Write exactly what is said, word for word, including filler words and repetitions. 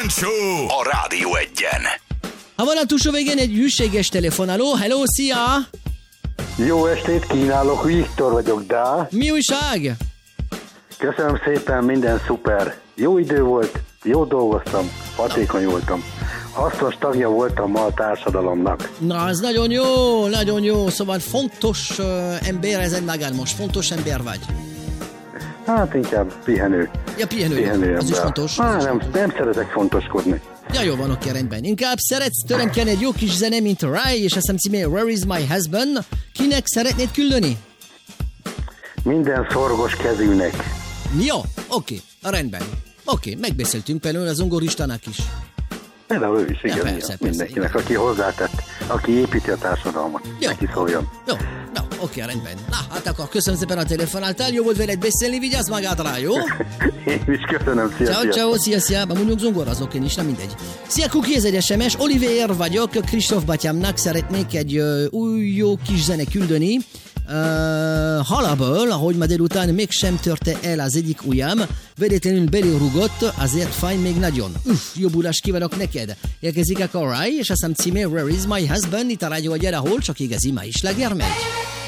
Show a Rádió Egyen. Ha van a túlsó végén egy hűséges telefonáló, hello, szia! Jó estét kínálok, Viktor vagyok, de... Mi újság? Köszönöm szépen, minden szuper. Jó idő volt, jó dolgoztam, hatékony voltam. Hasznos tagja voltam ma a társadalomnak. Na, ez nagyon jó, nagyon jó. Szóval fontos uh, ember ezen magán most. Fontos ember vagy. Hát inkább pihenő. Ja, pihenő. pihenő az is fontos. Há, az nem, is fontos. nem szeretek fontoskodni. Ja, jó van, oké, rendben. Inkább szeretsz törömkelni egy jó kis zene, mint Rai, és azt hiszem címé Where is my husband? Kinek szeretnéd küldeni? Minden szorgos kezűnek. Jó, oké, rendben. Oké, megbeszéltünk például az zongoristának is. Például ő is, igen, Ja, persze, igen. persze, Mindenkinek, igen. aki hozzátett, aki építi a társadalmat. Jó. Neki szóljon. Jó, jó, oké, rendben. Na, hát akkor köszönöm szépen a telefonáltál, jó volt veled beszélni, vigyázz magádra, jó? Én is köszönöm, szia, Ciao, szia. ciao, szia, szia, ma mondjuk zongorazok én is, nem mindegy. Szia, Kuki, ez egy es em es, Oliver vagyok, Kristóf batyámnak szeretnék egy uh, új jó kis zene küldeni. Uh, halaből, ahogy ma délután mégsem törte el az egyik ujjam, véletlenül belérugott, azért fáj még nagyon. Uff, jobbulást kívánok neked. Érkezik a Rai, és azt hiszem címé Where is my husband? Itt a rádió, hogy ahol csak igazi ma is leger megy.